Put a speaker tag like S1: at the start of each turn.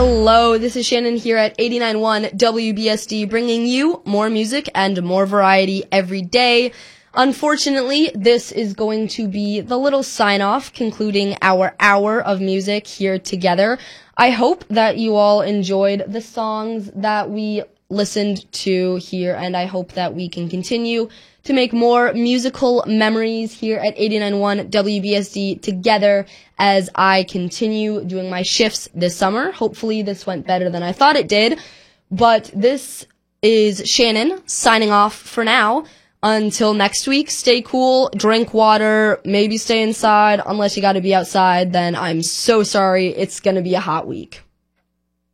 S1: Hello, this is Shannon here at 89.1 WBSD, bringing you more music and more variety every day. Unfortunately, this is going to be the little sign-off concluding our hour of music here together. I hope that you all enjoyed the songs that we listened to here, and I hope that we can continue to make more musical memories here at 89.1 WBSD together as I continue doing my shifts this summer. Hopefully this went better than I thought it did, but this is Shannon signing off for now. Until next week, stay cool, drink water, maybe stay inside. Unless you gotta be outside, then I'm so sorry. It's gonna be a hot week.